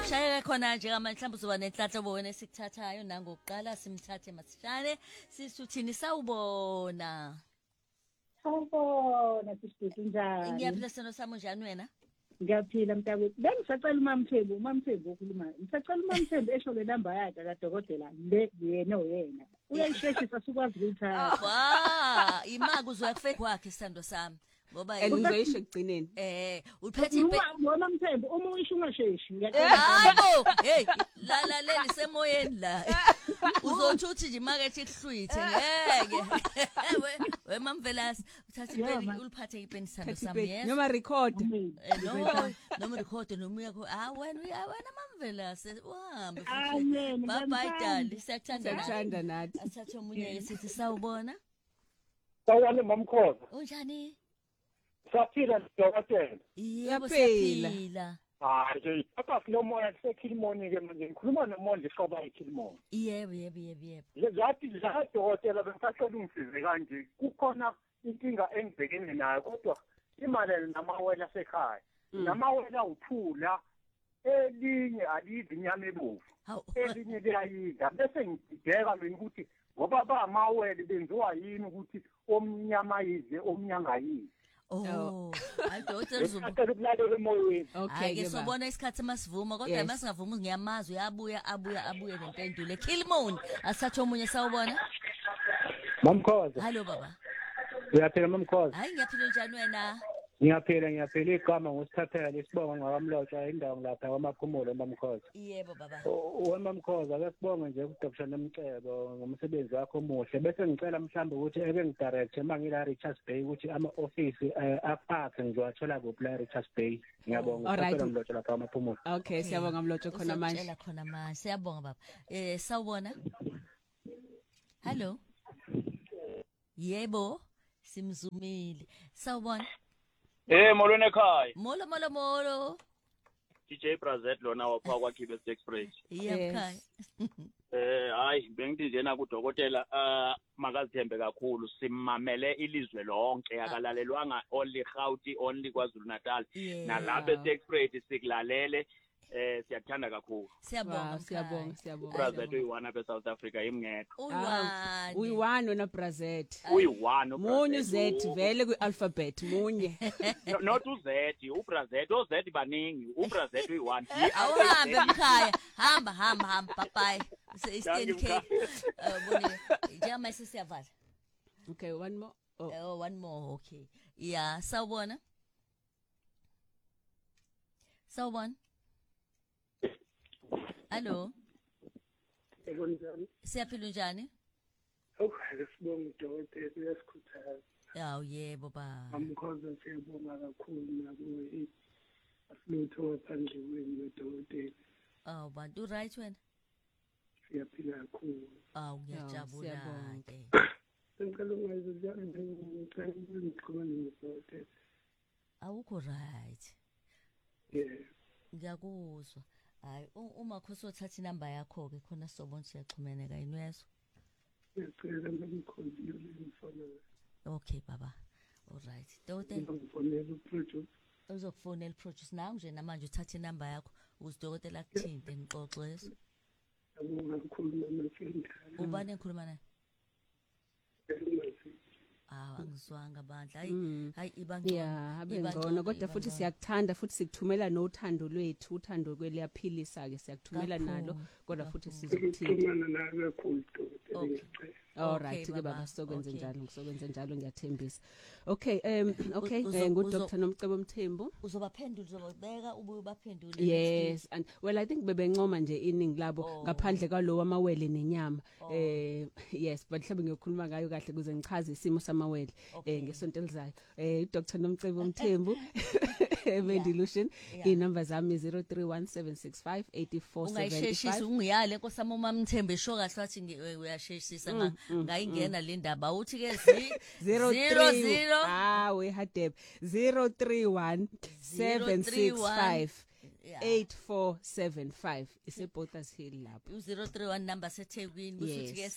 Shayela khona njengamanje mhlawumbe uzoba nenhlanhla wena esikuthathayo nangokuqala simthathe masishane sisuthini sawubona. Sawubona sisithi njani? Ngiyaphila seno sami njani wena? Ngiyaphila mntakwethu. Bengisacela uMamthembu okhuluma. Ngisacela uMamthembu esho le number yakhe kaDokotela le yena oyena. Uyayisheshisa sikwazi ukuyithatha. Wa, imaki uzwakufake kwakhe isando sami. Ngoba uzoyisho ekugcineni. Uphethe Ngibona Mthembu uma uyisho ungasheshi. Hayibo, hey, la lisemoyeni la. Uzothuthi nje market ihlwithe ngeke. We Mamvelasi uthatha ipeni uliphathe ipeni sando sami yes. Noma record. Noma record noma yakho wena Mamvelasi uhambe Amen. bye bye dali siyakuthanda nathi. Asathe umunye esithi sawubona. Sawubona Mamkhoza. Unjani? Saphila Dokotela. Yebo siyaphila. Hayi, apha kulomoya kuseKhilimoni ke manje ngikhuluma noMondli Shoba eKhilimoni. Yebo. Lezathi la Dokotela bengisacela ungisize kanje. Kukhona inkinga engibhekene nayo kodwa imali namawela asekhaya. Namawela uthula elinye alidli inyama ebomvu. Elinye liyayidla bese ngideka mina ukuthi ngoba bamawele benziwa yini ukuthi omnyama yidle omnyanga yidle. Oh, ayidokotela Ngicela ukulalela emoyeni. Okay ke sobona isikhathi masivuma kodwa masingavuma ngiyamazi uyabuya nempendulo eKhilimoni asathe omunye sawubona. Mamkhoza. Hello baba. Uyaphila Mamkhoza? Hayi ngiyaphila njani wena? Ngiyaphila igama ngosithathela lesibonga ngakamlotsha indawo lapha kwamaphumulo Mamkhoza. Yebo baba. Wemamkhoza akasibonge nje uDr Nomcebo ngomsebenzi wakho omuhle bese ngicela mhlawumbe ukuthi eke ngidirect mangila Richards Bay ukuthi ama-office aphathe ngiwathola kuphi la Richards Bay. Ngiyabonga ngicela mlotsha lapha kwamaphumulo. Okay siyabonga mlotsha khona manje. Ngicela khona manje siyabonga baba. Sawubona. Hello. Yebo simzumile. Sawubona. Molweni ekhaya. Molo. DJ Brazet lona wapha kwaKibes Express. Yebo Hayi bengithi njena kuDokotela makazithembe kakhulu simamele ilizwe lonke akalalelwanga only Gauteng only KwaZulu Natal nalapha Express sikulalele siyakuthanda kakhulu. Siyabonga. Brazet uyiwana apha South Africa imngekho. Uyiwana wena Brazet. Uyiwana munye Z vele kwialphabet munye. Not uZ uBrazet oZ baningi uBrazet uyiwana. Awuhambe ekhaya hamba bye. Eastern Cape. Njama sesiyavala. Okay one more. One more okay. Yeah sawubona. Hello. Siyaphila njani? Sibonga Dokotela uyasikhuthaza. Yaw yebo baba. Mamkhoza siyabonga kakhulu nakuwe. Asilutho phandle kwenu weDokotela. Bantu right wena? Siyaphila kakhulu. Ngiyajabula ke. Ngicela ungayizizana ngicela ukuxhumana noDokotela. Awukho right. Ngiyakuzwa. Hayi uma khosothatha inamba yakho ke khona sobona siyaxhumeneka inwezo. Ngicela ngimkhonzile ngifona. Okay baba. All right. Dokotela ngifonela uProduce. Uzokufonela uProduce nawe nje namanje uthatha inamba yakho uZidokotela kuthinte nixoxeso. Ngikhuluma nomfundisi. Ubani enkhuluma naye? Angizwanga bandla hayi ibangcono abengcono kodwa futhi siyakuthanda futhi sikuthumela nothando lwethu uthando kweliyaphilisa ke siyakuthumela nalo kodwa futhi sizokuthina nawe kakhulu Dokotela. Alright ke baba sokwenze njalo ngiyathembisa. Okay nguDr Nomcebo Mthembu uzobaphendula uzobabeka ubuye baphendule. Yes and well I think bebencoma nje iningi labo ngaphandle kwalowa amawele nenyama yes but mhlawumbe ngiyokhuluma ngayo kahle kuze ngichaze isimo samawele ngesonto elizayo uDr Nomcebo Mthembu Medilution inamba zami 0317658475 ungayisheshisa ungiyale nkosama uMamthembu esho kahle wathi uyasheshisa ngayingena le ndaba uthi ke 00 we hadeb 031765 8475 isebhothas hill lapho u031 number seThekwini kuthi ke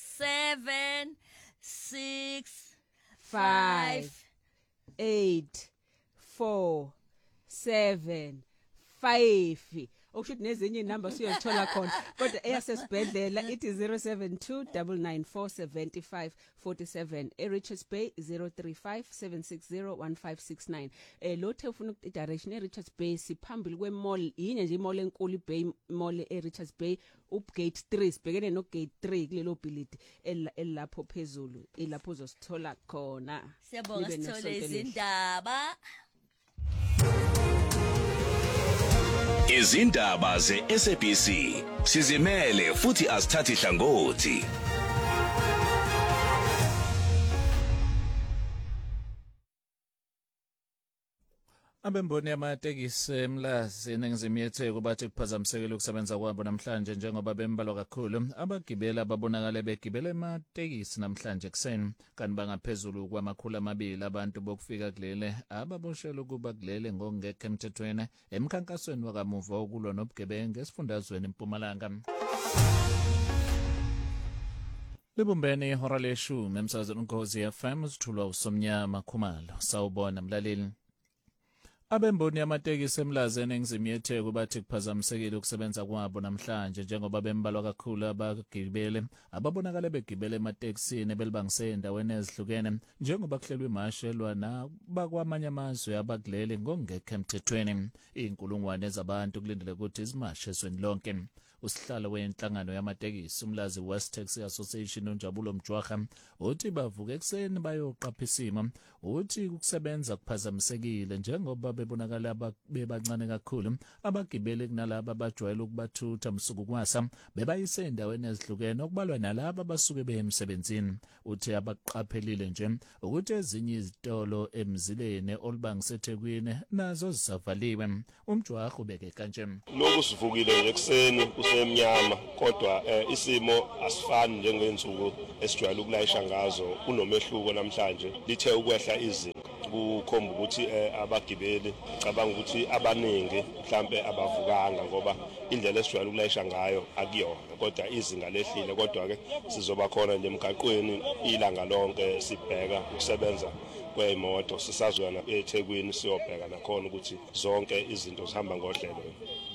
765 847 5 okushuthi nezinye inamba siyothola khona kodwa eyasesibhedlela ithi 07299475547 eRichards Bay 0357601569 lothe ufuna direction eRichards Bay siphambili kwemall yinye nje imall enkulu iBay Mall eRichards Bay upgate 3 sibhekene no gate 3 kulelo building elapho phezulu ilapho uzosithola khona. Siyabonga sithole izindaba. Izindaba ze-SABC sizimele futhi asithathi hlangothi. Abemboni yamatekisi eMlazi eNingizimu yeTheku bathi kuphazamisekile ukusebenza kwabo namhlanje njengoba bembalwa kakhulu abagibeli ababonakala begibela ematekisi namhlanje kuseni kanti bangaphezulu kwama200 abantu bokufika kulele ababoshelwe ukuba kulele ngokungekho emthethweni emkhankasweni wakamuva okulwa nobugebengu esifundazweni eMpumalanga. Libumbene ihora leshumi emsakazweni Ukhozi FM sithulwa uSomnyama Khumalo. Sawubona mlaleli. Abemboni yamatekisi eMlazi eNingizimu yeTheku bathi kuphazamisekile ukusebenza kwabo namhlanje njengoba bembalwa kakhulu abagibeli ababonakala begibela ematekisini belibangise endaweni ezihlukene njengoba kuhlelwe imashi elwa nabakwamanye amazwe abakuleli ngokungekho emthethweni. Inkulungwane zabantu kulindele ukuthi izimashi ezweni lonke. Usihlalo wenhlangano yamatekisi uMlazi West Taxi Association uNjabulo Mjwaha uthi bavuka ekseni bayoqapha isimo uthi ukusebenza kuphazamisekile njengoba bebonakala bebancane kakhulu abagibeli kunalabo abajwayele ukubathutha msuku kwasa bebayise endaweni ezihlukene okubalwa nalabo abasuke behemsebenzini. Uthi abaqaphelile nje ukuthi ezinye izitolo emzileni olubangise eThekwini nazo zisavaliwe. Umjwaha ubeke kanje lokhu sivukile nje ekseni emnyama kodwa isimo asifani njengensuku esijwayele ukulayisha ngazo kunomehluko namhlanje lithe ukwehla izinga kukhomba ukuthi abagibeli cabanga ukuthi abaningi mhlambe abavukanga ngoba indlela esijwayele ukulayisha ngayo akuyona kodwa izinga lehlile kodwa ke sizoba khona nje emgaqweni ilanga lonke sibheka ukusebenza kweimoto sisazwana eThekwini siyobheka nakhona ukuthi zonke izinto zihamba ngohlelo.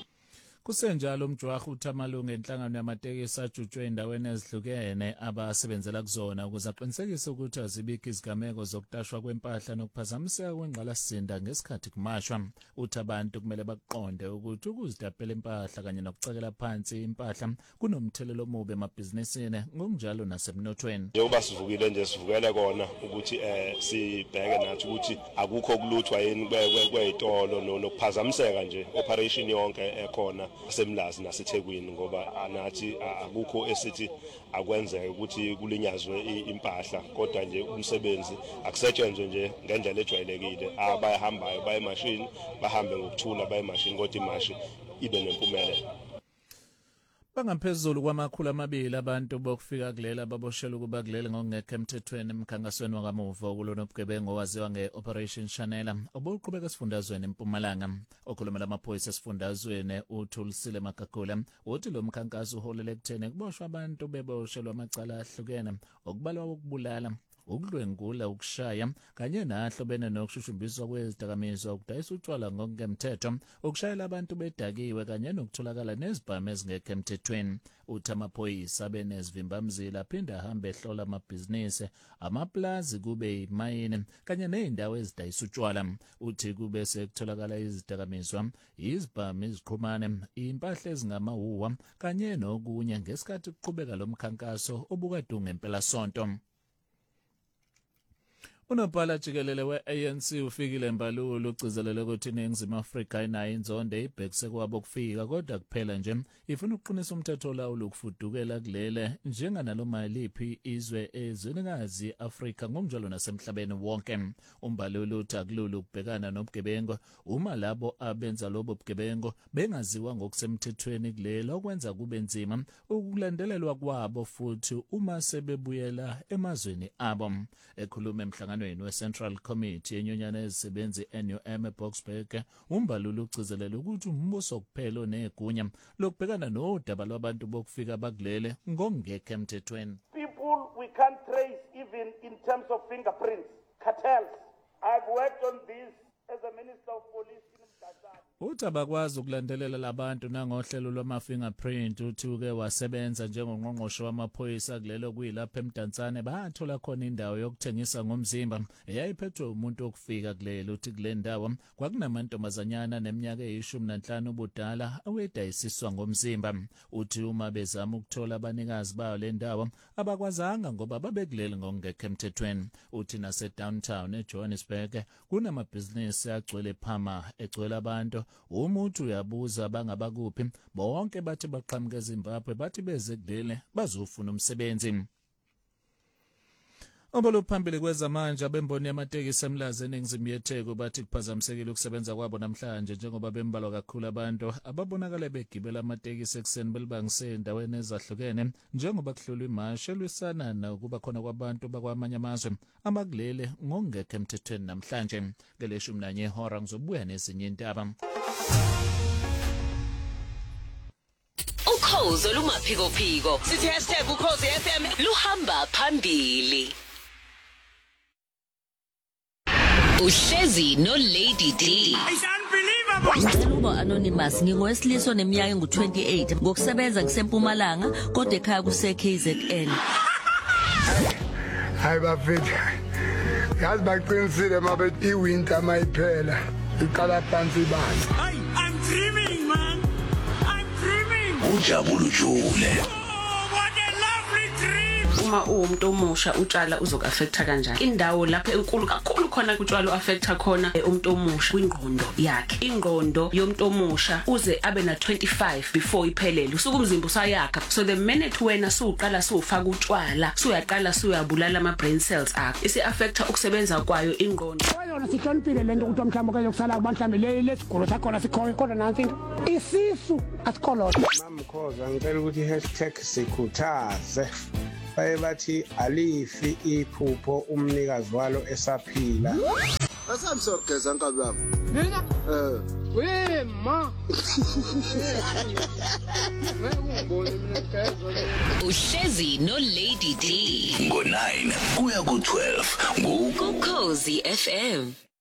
Kusenjalo uMjwaha uthi amalungu enhlangano yamatekisi ajutshwe endaweni ezihlukene abasebenzela kuzona ukuze aqinisekise ukuthi azibikho izigameko zokutashwa kwempahla nokuphazamiseka kwengqalasizinda ngesikhathi kumashwa. Uthi abantu kumele baqonde ukuthi ukuzidapela impahla kanye nokucekela phansi impahla kunomthelelo omubi emabhizinisini ngokunjalo nasemnothweni. Njengoba sivukile nje sivukele kona ukuthi sibheke nathi ukuthi akukho kuluthwa yini kwezitolo nokuphazamiseka nje operation yonke ekhona asemlazi naseThekwini ngoba anathi akukho esithi akwenzeke ukuthi kulinyazwe impahla kodwa nje umsebenzi akusetshenzwe nje ngendlela ejwayelekile abahambayo baye emashini bahambe ngokuthula baye emashini kodwa imashi ibe nempumelelo. Bangaphezulu kwama200 abantu bokufika kulela baboshelwe ukuba kulele ngokungekho emthethweni emkhankasweni wakamuva okulwa nobugebengu owaziwa nge-Operation Chanela obuqhubeka esifundazweni eMpumalanga. Okhulumela amaphoyisa esifundazweni uThulisile Magagula uthi lo mkhankaso uholele ekutheni kuboshwa abantu beboshelwa amacala ahlukene okubalwa ukubulala ukudlwengula ukushaya kanye nahlobene nokushushumbiswa kwezidakamizwa ukudayisa utshwala ngokungemthetho ukushayela abantu bedakiwe kanye nokutholakala nezibhamu ezingekho emthethweni. Uthi amaphoyisa benezivimba-mzila aphinde ahambe ehlola amabhizinisi amaplazi kube imayini kanye ney'ndawo ezidayisa utshwala. Uthi kube sekutholakala izidakamizwa izibhamu iziqhumane impahla ezingamahuwa kanye nokunye ngesikhathi kuqhubeka lo mkhankaso obukadunga impelasonto. Unobhala jikelele we-ANC ufikile Mbalulu ugcizelele ukuthi iNingizimu Afrika inayo inzondo ibhekise kwabo kufika kodwa kuphela nje ifuna ukuqinisa umthetho olawula ukufudukela kulele njenganaloma yiliphi izwe ezwenikazi Afrika ngokunjalo nasemhlabeni wonke. Umbalulu uthi akulula ukubhekana nobugebengu uma labo abenza lobo bugebengu bengaziwa ngokusemthethweni kulelo okwenza kube nzima ukulandelelwa kwabo futhi uma sebebuyela emazweni abo. Ekhuluma emhlangano we-Central Committee yenyonyana ezisebenzi NUM eBoksburg Umbalulu ugcizelela ukuthi umbuso kuphela onegunya lokubhekana nodaba lwabantu bokufika bakulele ngokungekho emthethweni. People we can't trace even in terms of fingerprints, cartels. I've worked on this as a Minister of Police in Mdazane. uthi abakwazi ukulandelela labantu nangohlelo lwama-fingerprint. Uthi uke wasebenza njengongqongqoshe wamaphoyisa kulelo kuyilapho eMdantsane bathola khona indawo yokuthengisa ngomzimba eyayiphethwe umuntu okufika kulelo. Uthi kule ndawo kwakunamantombazanyana neminyaka eyi-15 ubudala awedayisiswa ngomzimba. Uthi uma bezama ukuthola abanikazi bayo le ndawo abakwazanga ngoba babekuleli ngokungekho emthethweni. Uthi nase-downtown eJohannesburg kunamabhizinisi agcwele phama egcwele abantu. Umuntu uyabuza bangabakuphi bonke bathi baqhamuka eZimbabwe bathi beze kuleli bazofuna umsebenzi. Obolo phambili kwezamanje abemboni yamatekisi eMlazi eNingizimu yeTheku bathi kuphazamisekile ukusebenza kwabo namhlanje njengoba bembalwa kakhulu abantu ababonakala begibela amatekisi ekseni belibangise endaweni ezahlukene njengoba kuhlolwa imashi elwisana nokuba khona kwabantu bakwamanye amazwe amakulele ngokungekho emthethweni namhlanje. Ngeleshumi nanye ihora ngizobuya nezinye indaba. Ukhozi olumaphiko sithi #ukhozi FM luhamba phambili. Uhlezi no Lady D. It's unbelievable. Uba anonymous ngingowesiliso neminyaka engu28 ngokusebenza kuseMpumalanga kodwa ekhaya kuse KZN. Hayi bafethu. Yazi baqinisile mabethi iwinter mayiphela iqala phansi ibanzi. Hey, I'm dreaming man. I'm dreaming. Ujabulu jule. Uma umuntu omusha utshala uzokuaffecta kanjani indawo lapho enkulu kakhulu khona kutshalo affecta khona umuntu omusha kwingqondo yakhe. Ingqondo yomuntu omusha uze abe na 25 before iphelele usuku umzimba usayakha. So the minute wena suqala sufaka utshwala suyaqala suyabulala ama brain cells akho isi affecta ukusebenza kwayo ingqondo. Wena sihloniphile lento ukuthi mhlawumbe kuyokusala kubantu lesigolo sakho sikhoyo kodwa nansi isisu asikolotha. Mamkhoza ngicela ukuthi #sikhuthaze bathi alifi iphupho umnikazi walo esaphila. Asamsogeza nkabi yami. Mina? Wema. Uhlezi no Lady D. Ngo9 kuya ku12 Ukhozi FM.